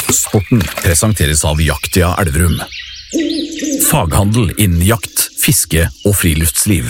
Sporten presenteres av Jaktia Elverum. Faghandel innen jakt, fiske og friluftsliv.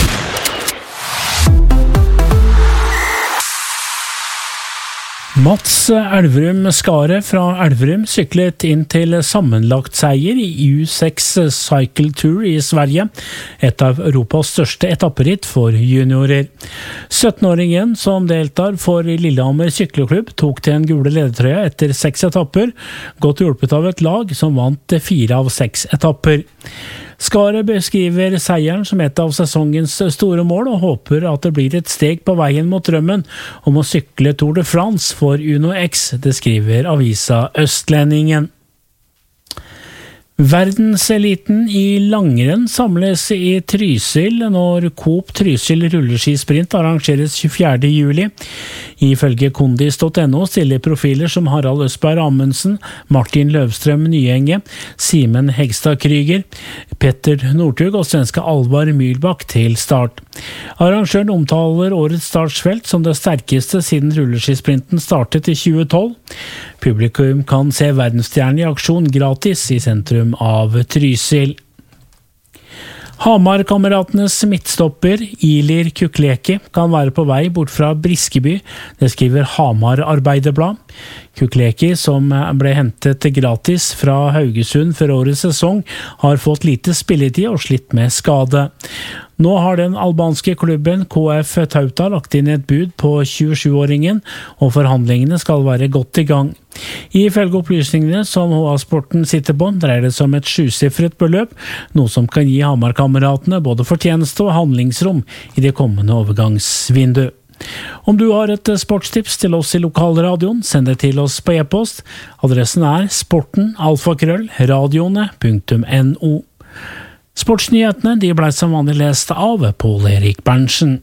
Mats Elverum Skare fra Elverum syklet inn til sammenlagt seier i U6 Cycle Tour i Sverige, et av Europas største etapperitt for juniorer. 17-åringen som deltar for Lillehammer Sykkelklubb tok til en gule ledertrøya etter 6 etapper, godt hjulpet av et lag som vant 4 av 6 etapper. Skare beskriver seieren som et av sesongens store mål og håper at det blir et steg på veien mot drømmen om å sykle Tour de France for Uno X, det skriver avisa Østlendingen. Verdenseliten i langrenn samles i Trysil når Coop Trysil rulleskisprint arrangeres 24. juli. Ifølge kondis.no stiller profiler som Harald Østberg Amundsen, Martin Løvstrøm Nyenge, Simen Hegstad Kryger, Petter Northug og svenske Alvar Myhlbakk til start. Arrangøren omtaler årets startfelt som det sterkeste siden rulleskisprinten startet i 2012. Publikum kan se verdensstjerne i aksjon gratis i sentrum av Trysil. Hamar-kameratenes midtstopper Ilir Kukleki kan være på vei bort fra Briskeby, det skriver Hamar Arbeiderblad. Kukleki, som ble hentet gratis fra Haugesund for årets sesong, har fått lite spilletid og slitt med skade. Nå har den albanske klubben KF Tauta lagt inn et bud på 27-åringen, og forhandlingene skal være godt i gang. Ifølge opplysningene som HA Sporten sitter på, dreier det seg om et 7-siffret beløp, noe som kan gi Hamar-kameratene både fortjeneste og handlingsrom i det kommende overgangsvindu. Om du har et sportstips til oss i lokalradioen, send det til oss på e-post. Adressen er sporten@radioene.no. Sportsnyhetene de ble som vanlig lest av Pål Erik Berntsen.